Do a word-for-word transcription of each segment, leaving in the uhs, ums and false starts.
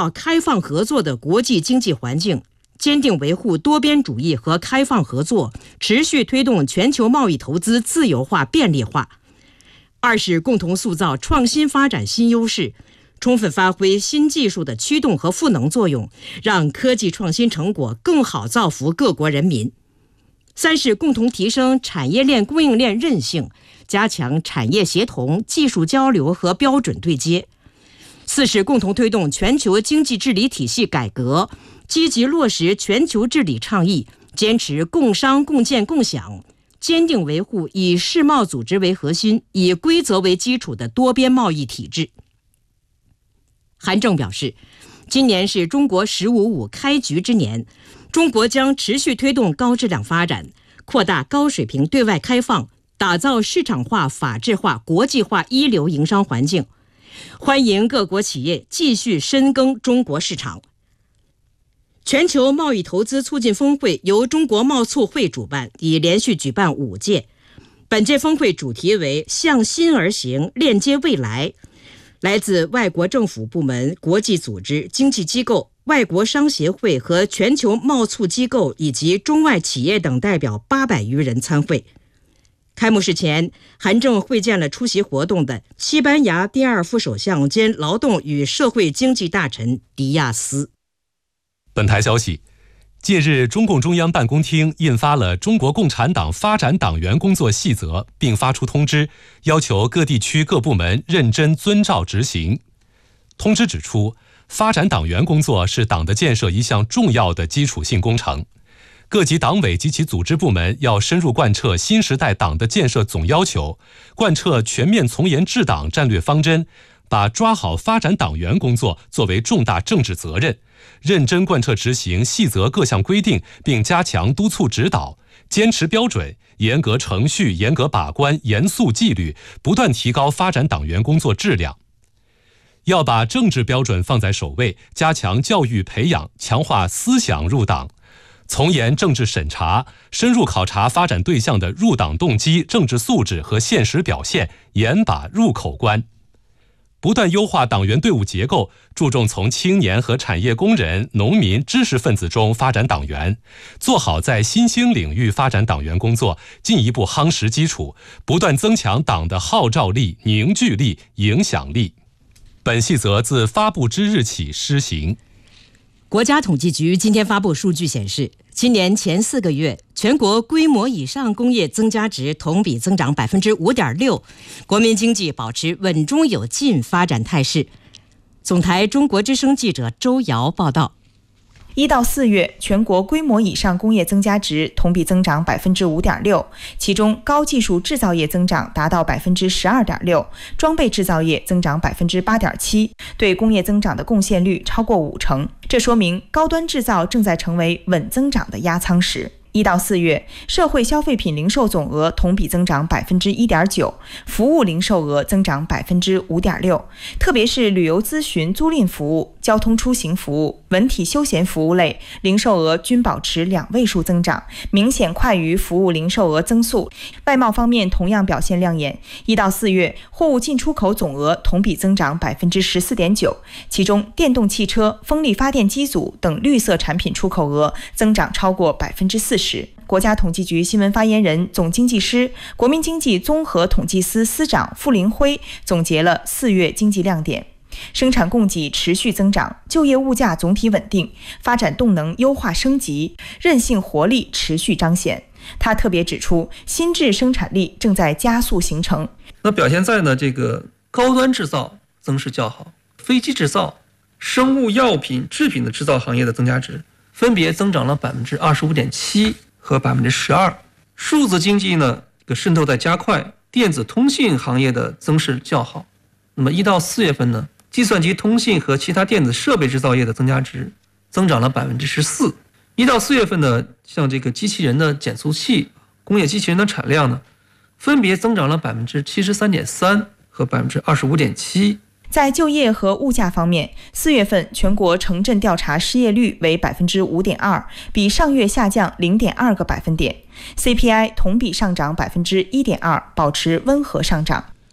造开放合作的国际经济环境，坚定维护多边主义和开放合作，持续推动全球贸易投资自由化便利化。二是共同塑造创新发展新优势，充分发挥新技术的驱动和赋能作用，让科技创新成果更好造福各国人民。三是共同提升产业链供应链韧性，加强产业协同、技术交流和标准对接。四是共同推动全球经济治理体系改革，积极落实全球治理倡议，坚持共商共建共享，坚定维护以世贸组织为核心、以规则为基础的多边贸易体制。韩正表示，今年是中国“十五五”开局之年，中国将持续推动高质量发展，扩大高水平对外开放，打造市场化、法治化、国际化一流营商环境，欢迎各国企业继续深耕中国市场。全球贸易投资促进峰会由中国贸促会主办，已连续举办五届。本届峰会主题为“向心而行，链接未来”。来自外国政府部门、国际组织、经济机构、外国商协会和全球贸促机构以及中外企业等代表八百余人参会。开幕式前，韩正会见了出席活动的西班牙第二副首相兼劳动与社会经济大臣迪亚斯。 本台消息，近日中共中央办公厅印发了《中国共产党发展党员工作细则》，并发出通知，要求各地区各部门认真遵照执行。通知指出，发展党员工作是党的建设一项重要的基础性工程，各级党委及其组织部门要深入贯彻新时代党的建设总要求，贯彻全面从严治党战略方针，把抓好发展党员工作作为重大政治责任，认真贯彻执行细则各项规定，并加强督促指导，坚持标准，严格程序，严格把关，严肃纪律，不断提高发展党员工作质量。要把政治标准放在首位，加强教育培养，强化思想入党，从严政治审查，深入考察发展对象的入党动机、政治素质和现实表现，严把入口关。不断优化党员队伍结构，注重从青年和产业工人、农民、知识分子中发展党员，做好在新兴领域发展党员工作，进一步夯实基础，不断增强党的号召力、凝聚力、影响力。本细则自发布之日起施行。 国家统计局今天发布数据显示，今年前四个月，全国规模以上工业增加值同比增长百分之五点六，国民经济保持稳中有进发展态势。总台中国之声记者周瑶报道。 一到四月，全国规模以上工业增加值同比增长百分之五点六，其中高技术制造业增长达到百分之十二点六，装备制造业增长百分之八点七，对工业增长的贡献率超过五成。这说明高端制造正在成为稳增长的压舱石。一到四月，社会消费品零售总额同比增长百分之一点九，服务零售额增长百分之五点六，特别是旅游咨询租赁服务、交通出行服务、文体休闲服务类零售额均保持两位数增长，明显快于服务零售额增速。外贸方面同样表现亮眼，一到四月，货物进出口总额同比增长百分之十四点九，其中电动汽车、风力发电机组等绿色产品出口额增长超过百分之四十。国家统计局新闻发言人、总经济师、国民经济综合统计司司长傅林辉总结了四月经济亮点：生产供给持续增长，就业物价总体稳定，发展动能优化升级，韧性活力持续彰显。他特别指出，新质生产力正在加速形成。 那表现在呢这个高端制造增势较好，飞机制造、生物药品制品的制造行业的增加值分别增长了百分之二十五点七和百分之十二。数字经济呢，这个渗透在加快，电子通信行业的增势较好。那么一到四月份呢，计算机通信和其他电子设备制造业的增加值增长了百分之十四。一到四月份呢，像这个机器人的减速器、工业机器人的产量呢，分别增长了百分之七十三点三和百分之二十五点七。 在就业和物价方面，四月份全国城镇调查失业率为百分之五点二，比上月下降零点二个百分点。C P I 同比上涨百分之一点二，保持温和上涨。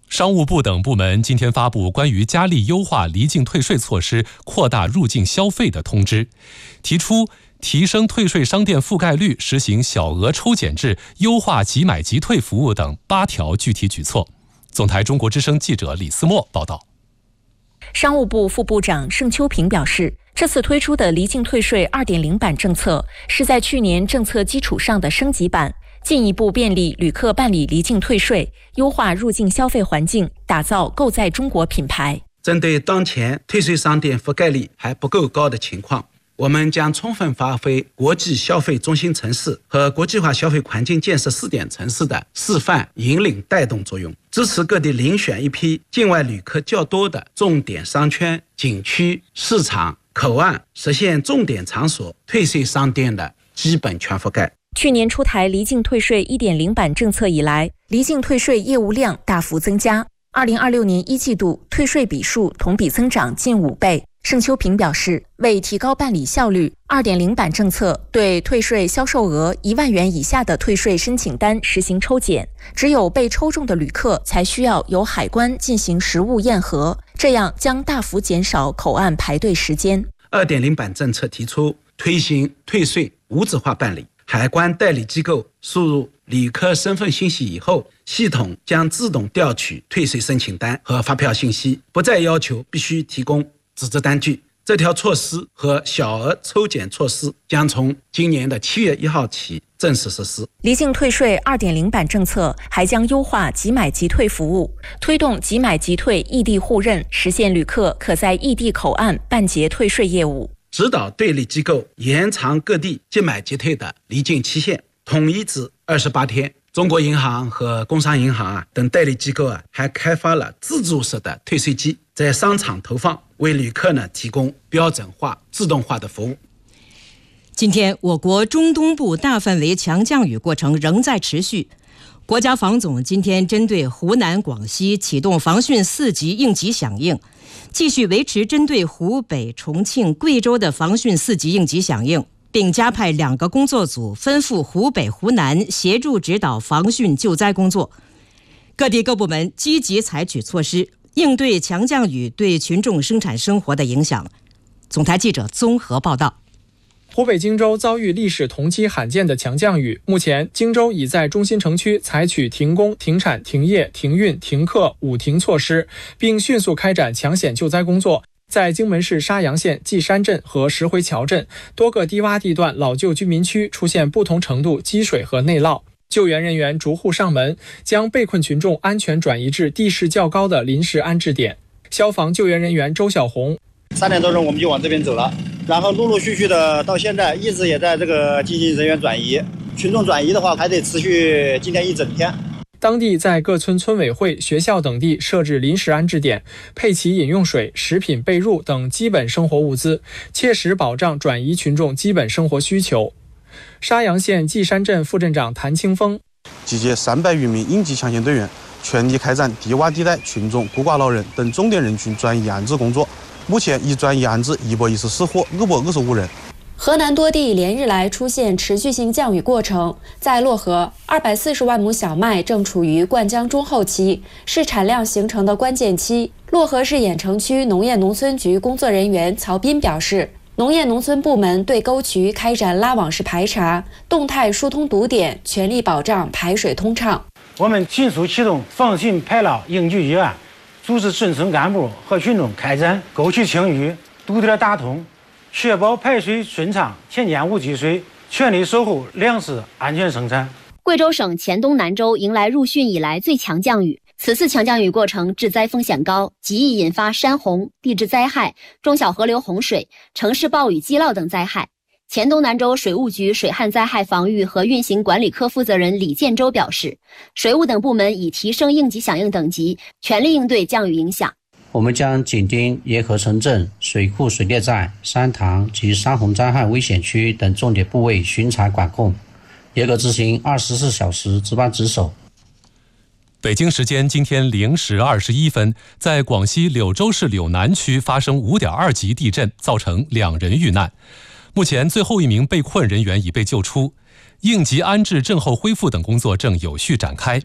商务部等部门今天发布关于加力优化离境退税措施、扩大入境消费的通知，提出提升退税商店覆盖率、实行小额抽检制、优化即买即退服务等八条具体举措。总台中国之声记者李思墨报道。 商务部副部长盛秋平表示，这次推出的离境退税 二点零 版政策是在去年政策基础上的升级版，进一步便利旅客办理离境退税，优化入境消费环境，打造购在中国品牌。 针对当前退税商店覆盖率还不够高的情况，我们将充分发挥国际消费中心城市和国际化消费环境建设试点城市的示范引领带动作用，支持各地遴选一批境外旅客较多的重点商圈、景区、市场、口岸，实现重点场所退税商店的基本全覆盖。 去年出台离境退税 一点零 版政策以来，离境退税业务量大幅增加。二零二六年一季度退税笔数同比增长近五倍。盛秋平表示，为提高办理效率 ，二点零 版政策对退税销售额一万元以下的退税申请单实行抽检，只有被抽中的旅客才需要由海关进行实物验核，这样将大幅减少口岸排队时间。 二点零 版政策提出推行退税无纸化办理，海关代理机构输入旅客身份信息以后，系统将自动调取退税申请单和发票信息，不再要求必须提供纸质单据。这条措施和小额抽检措施将从今年的七月一号起正式实施。 离境退税 二点零 版政策还将优化即买即退服务，推动即买即退异地互认，实现旅客可在异地口岸办结退税业务。 指导对立机构延长各地即买即退的离境期限，统一至二十八天。中国银行和工商银行啊等代理机构啊还开发了自助式的退税机，在商场投放，为旅客呢提供标准化、自动化的服务。 今天，我国中东部大范围强降雨过程仍在持续。国家防总今天针对湖南、广西启动防汛四级应急响应，继续维持针对湖北、重庆、贵州的防汛四级应急响应，并加派两个工作组分赴湖北、湖南协助指导防汛救灾工作。各地各部门积极采取措施，应对强降雨对群众生产生活的影响。总台记者综合报道。 湖北荆州遭遇历史同期罕见的强降雨，目前荆州已在中心城区采取停工、停产、停业、停运、停课五停措施，并迅速开展抢险救灾工作。在荆门市沙洋县稷山镇和石回桥镇多个低洼地段老旧居民区出现不同程度积水和内涝，救援人员逐户上门，将被困群众安全转移至地势较高的临时安置点。消防救援人员周小红， 三点多钟我们就往这边走了，然后陆陆续续的到现在一直也在这个进行人员转移，群众转移的话还得持续今天一整天。 当地在各村村委会、学校等地设置临时安置点，配齐饮用水、食品、被褥等基本生活物资，切实保障转移群众基本生活需求。沙洋县稷山镇副镇长谭清峰， 集结三百余名应急抢险队员，全力开展低洼地带群众、孤寡老人等重点人群转移安置工作。目前已转移安置一百一十四户二百二十五人。 河南多地连日来出现持续性降雨过程，在漯河，二百四十万亩小麦正处于灌浆中后期，是产量形成的关键期。漯河市郾城区农业农村局工作人员曹斌表示，农业农村部门对沟渠开展拉网式排查，动态疏通堵点，全力保障排水通畅。 我们迅速启动防汛排涝应急预案，组织镇村干部和群众开展沟渠清淤、堵点打通，确保排水顺畅，田间无积水，全力守护粮食安全生产。 贵州省黔东南州迎来入汛以来最强降雨，此次强降雨过程致灾风险高，极易引发山洪、地质灾害、中小河流洪水、城市暴雨积涝等灾害。黔东南州水务局水旱灾害防御和运行管理科负责人李建洲表示，水务等部门已提升应急响应等级，全力应对降雨影响。 我们将紧盯沿河城镇、水库水电站、山塘及山洪灾害危险区等重点部位巡查管控，严格执行二十四小时值班值守。 北京时间今天零时二十一分，在广西柳州市柳南区发生五点二级地震，造成两人遇难。目前最后一名被困人员已被救出，应急安置、震后恢复等工作正有序展开。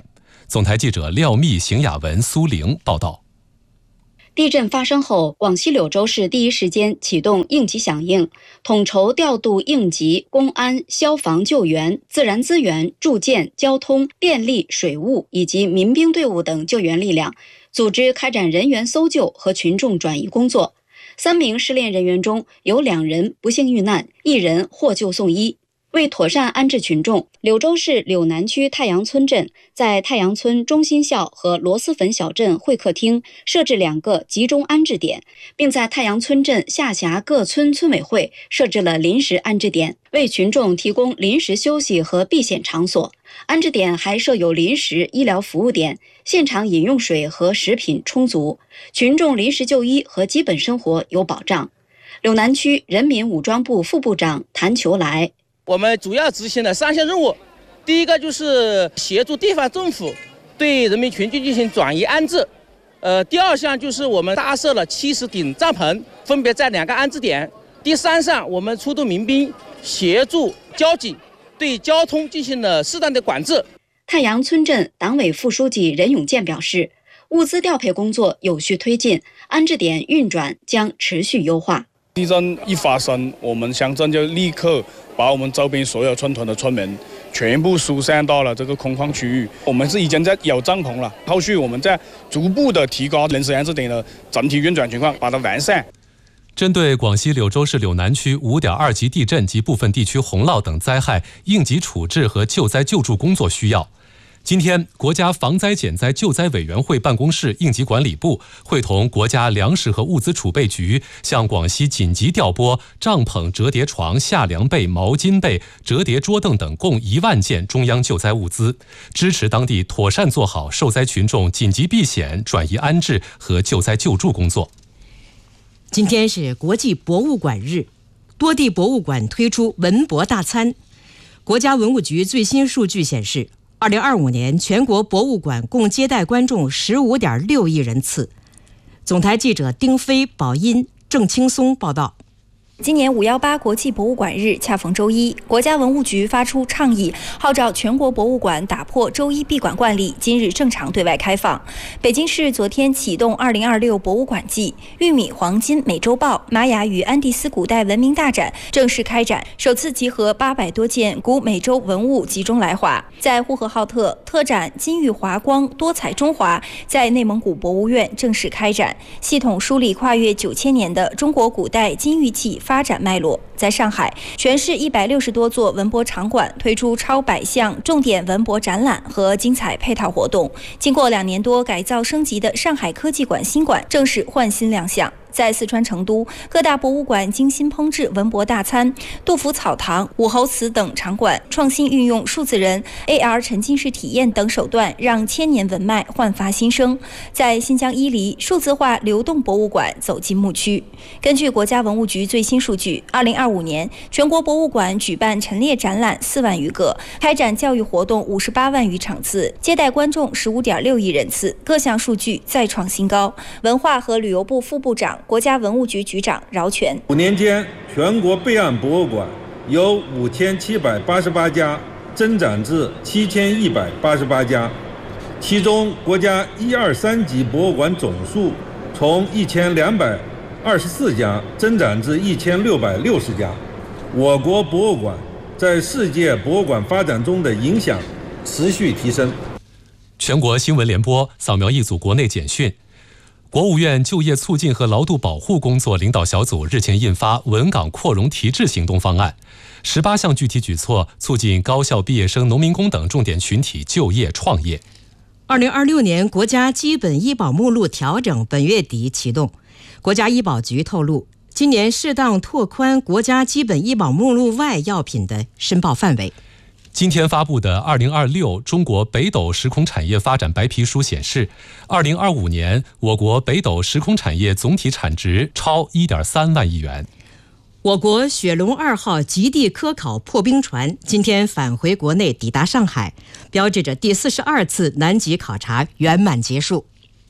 总台记者廖密、邢雅文、苏玲报道。 地震发生后，广西柳州市第一时间启动应急响应，统筹调度应急、公安、消防救援、自然资源、住建、交通、电力、水务以及民兵队伍等救援力量，组织开展人员搜救和群众转移工作。三名失联人员中有两人不幸遇难，一人获救送医。为妥善安置群众，柳州市柳南区太阳村镇在太阳村中心校和螺蛳粉小镇会客厅设置两个集中安置点，并在太阳村镇下辖各村村委会设置了临时安置点，为群众提供临时休息和避险场所。安置点还设有临时医疗服务点，现场饮用水和食品充足，群众临时就医和基本生活有保障。柳南区人民武装部副部长谭求来。 我们主要执行了三项任务，第一个就是协助地方政府对人民群众进行转移安置，呃，第二项就是我们搭设了七十顶帐篷，分别在两个安置点。第三项，我们出动民兵协助交警对交通进行了适当的管制。 太阳村镇党委副书记任永健表示，物资调配工作有序推进，安置点运转将持续优化。 地震一发生，我们乡镇就立刻把我们周边所有村屯的村民全部疏散到了这个空旷区域。我们是已经在有帐篷了，后续我们在逐步的提高临时安置点的整体运转情况，把它完善。 针对广西柳州市柳南区五点二级地震及部分地区洪涝等灾害应急处置和救灾救助工作需要，今天，国家防灾减灾救灾委员会办公室应急管理部会同国家粮食和物资储备局，向广西紧急调拨帐篷、折叠床、夏凉被、毛巾被、折叠桌凳等共一万件中央救灾物资，支持当地妥善做好受灾群众紧急避险、转移安置和救灾救助工作。 今天是国际博物馆日，多地博物馆推出文博大餐。国家文物局最新数据显示，二零二五年全国博物馆共接待观众十五点六亿人次。总台记者丁飞、宝音、郑青松报道。 今年五一八国际博物馆日恰逢周一，国家文物局发出倡议，号召全国博物馆打破周一闭馆惯例，今日正常对外开放。北京市昨天启动二零二六博物馆季，玉米黄金美洲豹、玛雅与安第斯古代文明大展正式开展，首次集合八百多件古美洲文物集中来华。在呼和浩特，特展金玉华光多彩中华在内蒙古博物院正式开展，系统梳理跨越九千年的中国古代金玉器发展脉络。在上海，全市一百六十多座文博场馆推出超百项重点文博展览和精彩配套活动。经过两年多改造升级的上海科技馆新馆正式换新亮相。在四川成都，各大博物馆精心烹制文博大餐，杜甫草堂、武侯祠等场馆创新运用数字人、A R 沉浸式体验等手段，让千年文脉焕发新生。在新疆伊犁，数字化流动博物馆走进牧区。根据国家文物局最新数据，二零二五年全国博物馆举办陈列展览四万余个，开展教育活动五十八万余场次，接待观众十五点六亿人次，各项数据再创新高。文化和旅游部副部长、国家文物局局长饶全： 五年间，全国备案博物馆由五千七百八十八家增长至七千一百八十八家，其中国家一二三级博物馆总数从一千两百二十四家增长至一千六百六十家。我国博物馆在世界博物馆发展中的影响持续提升。 全国新闻联播扫描一组国内简讯。国务院就业促进和劳动保护工作领导小组日前印发稳岗扩容提质行动方案，十八项具体举措促进高校毕业生、农民工等重点群体就业创业。 二零二六年国家基本医保目录调整本月底启动。国家医保局透露，今年适当拓宽国家基本医保目录外药品的申报范围。 今天发布的二零二六中国北斗时空产业发展白皮书显示，二零二五年我国北斗时空产业总体产值超一点三万亿元。 我国雪龙二号极地科考破冰船今天返回国内，抵达上海，标志着第四十二次南极考察圆满结束。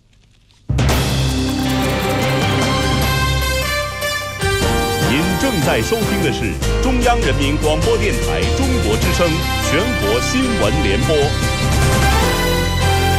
您正在收听的是中央人民广播电台中国之声全国新闻联播。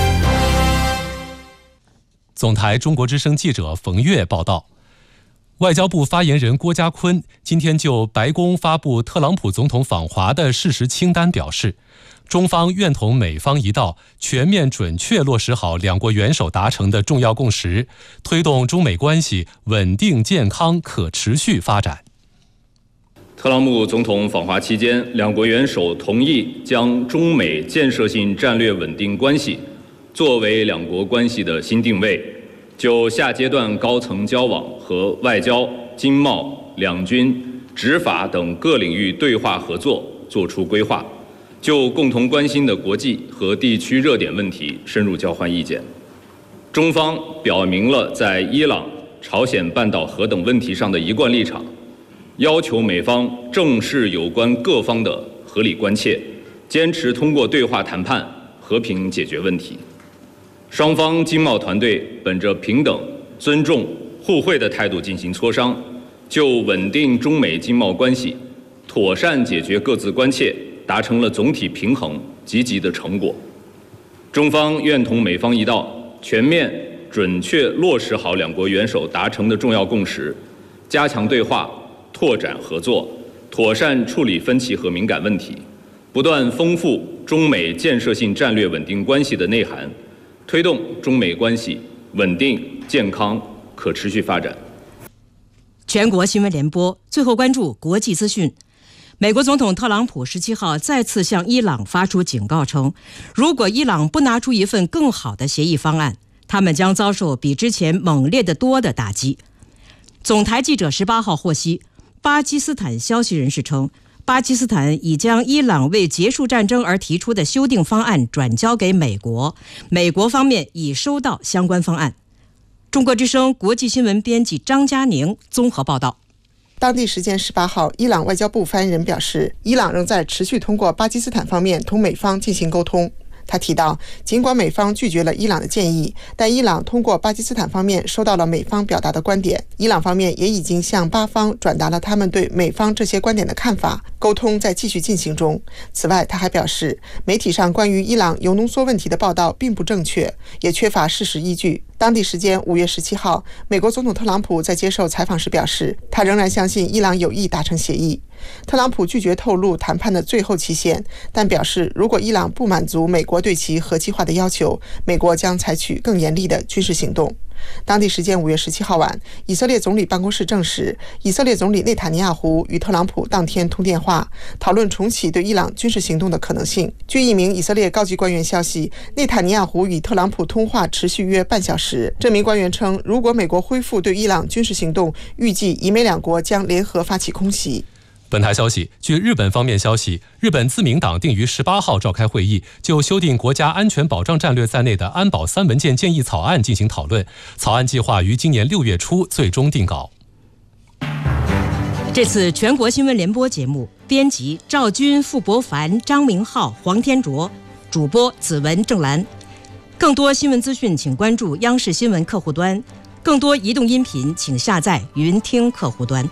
总台中国之声记者冯月报道。外交部发言人郭家坤今天就白宫发布特朗普总统访华的事实清单表示，中方愿同美方一道，全面准确落实好两国元首达成的重要共识，推动中美关系稳定、健康、可持续发展。 特朗普总统访华期间，两国元首同意将中美建设性战略稳定关系作为两国关系的新定位，就下阶段高层交往和外交、经贸、两军、执法等各领域对话合作作出规划，就共同关心的国际和地区热点问题深入交换意见。中方表明了在伊朗、朝鲜半岛核等问题上的一贯立场，要求美方正视有关各方的合理关切，坚持通过对话谈判和平解决问题。双方经贸团队本着平等、尊重、互惠的态度进行磋商，就稳定中美经贸关系、妥善解决各自关切，达成了总体平衡、积极的成果。中方愿同美方一道，全面、准确落实好两国元首达成的重要共识，加强对话、拓展合作，妥善处理分歧和敏感问题，不断丰富中美建设性战略稳定关系的内涵，推动中美关系稳定、健康、可持续发展。 全国新闻联播最后关注国际资讯。美国总统特朗普十七号再次向伊朗发出警告称，如果伊朗不拿出一份更好的协议方案，他们将遭受比之前猛烈得多的打击。总台记者十八号获悉，巴基斯坦消息人士称，巴基斯坦已将伊朗为结束战争而提出的修订方案转交给美国，美国方面已收到相关方案。中国之声国际新闻编辑张佳宁综合报道。 当地时间十八号，伊朗外交部发言人表示，伊朗仍在持续通过巴基斯坦方面同美方进行沟通。他提到，尽管美方拒绝了伊朗的建议，但伊朗通过巴基斯坦方面收到了美方表达的观点，伊朗方面也已经向巴方转达了他们对美方这些观点的看法，沟通在继续进行中。此外，他还表示，媒体上关于伊朗铀浓缩问题的报道并不正确，也缺乏事实依据。当地时间五月十七号，美国总统特朗普在接受采访时表示，他仍然相信伊朗有意达成协议。特朗普拒绝透露谈判的最后期限，但表示如果伊朗不满足美国对其核计划的要求，美国将采取更严厉的军事行动。当地时间五月十七号晚，以色列总理办公室证实，以色列总理内塔尼亚胡与特朗普当天通电话，讨论重启对伊朗军事行动的可能性。据一名以色列高级官员消息，内塔尼亚胡与特朗普通话持续约半小时。这名官员称，如果美国恢复对伊朗军事行动，预计以美两国将联合发起空袭。 本台消息，据日本方面消息，日本自民党定于十八号召开会议，就修订国家安全保障战略在内的安保三文件建议草案进行讨论，草案计划于今年六月初最终定稿。 这次全国新闻联播节目，编辑赵军、傅博凡、张明浩、黄天卓，主播子文、郑兰。更多新闻资讯，请关注央视新闻客户端；更多移动音频，请下载云听客户端。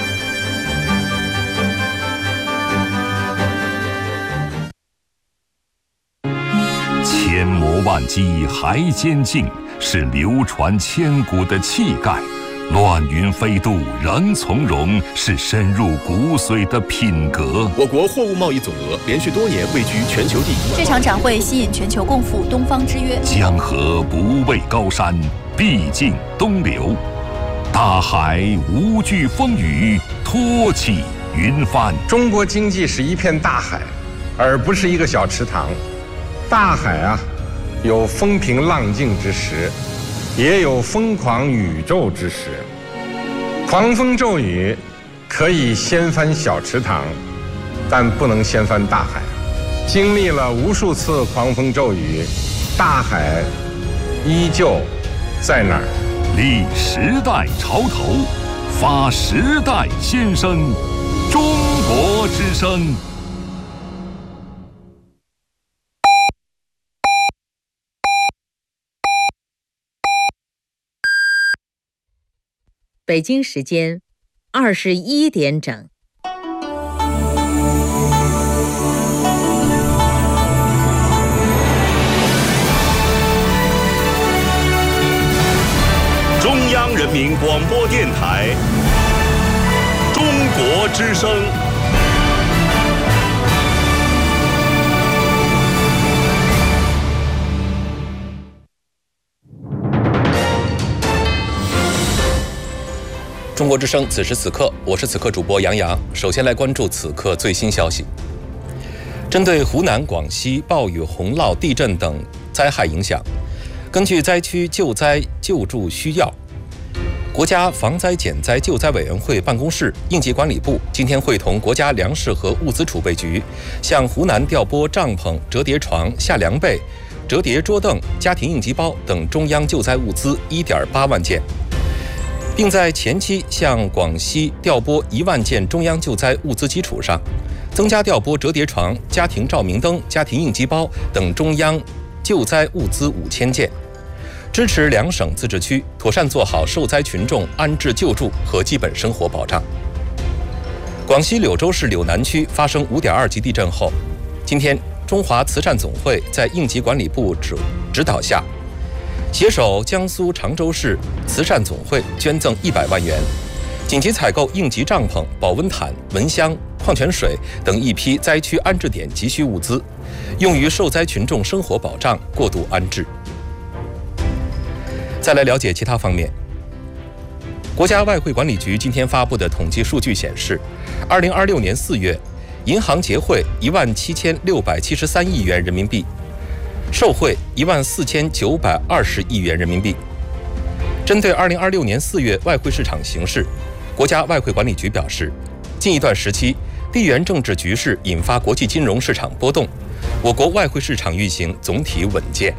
千磨万击还坚劲，是流传千古的气概；乱云飞渡仍从容，是深入骨髓的品格。 我国货物贸易总额连续多年位居全球第一。 这场展会吸引全球共赴东方之约。 江河不畏高山，必尽东流；大海无惧风雨，托起云帆。 中国经济是一片大海，而不是一个小池塘。大海啊，有风平浪静之时，也有疯狂宇宙之时。狂风骤雨可以掀翻小池塘，但不能掀翻大海。经历了无数次狂风骤雨，大海依旧在那儿。 立时代潮头，发时代先声，中国之声。 北京时间二十一点整。 人民广播电台中国之声。 中国之声，此时此刻，我是此刻主播杨洋。首先来关注此刻最新消息。针对湖南、广西暴雨、洪涝、地震等灾害影响，根据灾区救灾救助需要，国家防灾减灾救灾委员会办公室、应急管理部今天会同国家粮食和物资储备局，向湖南调拨帐篷、折叠床、夏凉被、折叠桌凳、家庭应急包等中央救灾物资一点八万件。并在前期向广西调拨一万件中央救灾物资基础上，增加调拨折叠床、家庭照明灯、家庭应急包等中央救灾物资五千件，支持两省自治区妥善做好受灾群众安置救助和基本生活保障。广西柳州市柳南区发生五点二级地震后，今天中华慈善总会在应急管理部指指导下，携手江苏常州市慈善总会捐赠一百万元，紧急采购应急帐篷、保温毯、蚊香、矿泉水等一批灾区安置点急需物资，用于受灾群众生活保障、过渡安置。再来了解其他方面。国家外汇管理局今天发布的统计数据显示，二零二六年四月，银行结汇一万七千六百七十三亿元人民币，受汇一万四千九百二十亿元人民币。针对二零二六年四月外汇市场形势，国家外汇管理局表示，近一段时期，地缘政治局势引发国际金融市场波动，我国外汇市场运行总体稳健。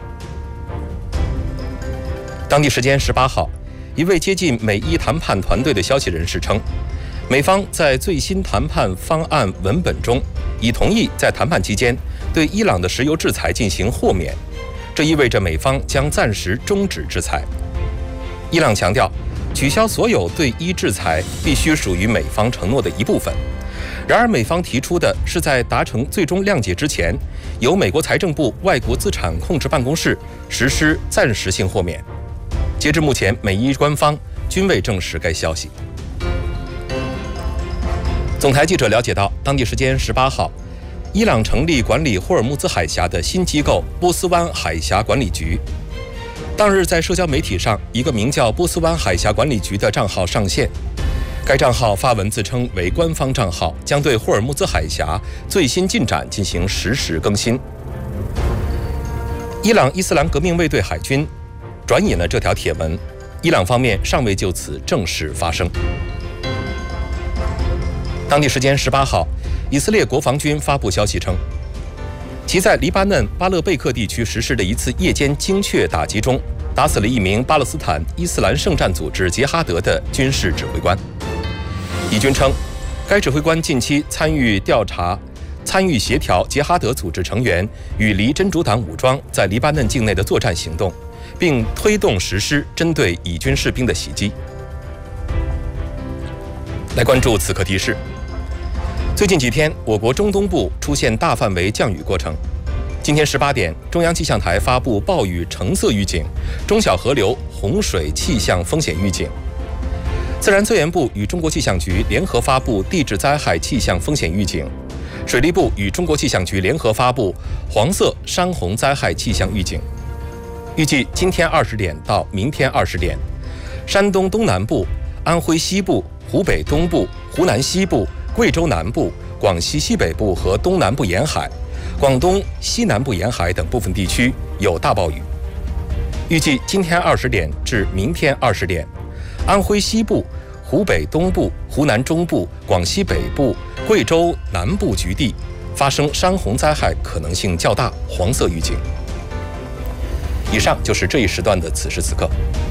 当地时间十八号，一位接近美伊谈判团队的消息人士称，美方在最新谈判方案文本中已同意在谈判期间对伊朗的石油制裁进行豁免，这意味着美方将暂时终止制裁。伊朗强调，取消所有对伊制裁必须属于美方承诺的一部分。然而，美方提出的是在达成最终谅解之前，由美国财政部外国资产控制办公室实施暂时性豁免。截至目前，美伊官方均未证实该消息。总台记者了解到，当地时间十八号，伊朗成立管理霍尔木兹海峡的新机构波斯湾海峡管理局。当日在社交媒体上，一个名叫波斯湾海峡管理局的账号上线，该账号发文自称为官方账号，将对霍尔木兹海峡最新进展进行实时更新。伊朗伊斯兰革命卫队海军转引了这条帖文，伊朗方面尚未就此正式发声。当地时间十八号，以色列国防军发布消息称，其在黎巴嫩巴勒贝克地区实施的一次夜间精确打击中，打死了一名巴勒斯坦伊斯兰圣战组织杰哈德的军事指挥官。以军称，该指挥官近期参与调查、参与协调杰哈德组织成员与黎真主党武装在黎巴嫩境内的作战行动，并推动实施针对以军士兵的袭击。来关注此刻提示。最近几天，我国中东部出现大范围降雨过程。今天十八点，中央气象台发布暴雨橙色预警、中小河流洪水气象风险预警。自然资源部与中国气象局联合发布地质灾害气象风险预警，水利部与中国气象局联合发布黄色山洪灾害气象预警。预计今天二十点到明天二十点，山东东南部、安徽西部、湖北东部、湖南西部、贵州南部、广西西北部和东南部沿海、广东西南部沿海等部分地区有大暴雨。预计今天二十点至明天二十点，安徽西部、湖北东部、湖南中部、广西北部、贵州南部局地发生山洪灾害可能性较大，黄色预警。以上就是这一时段的此时此刻。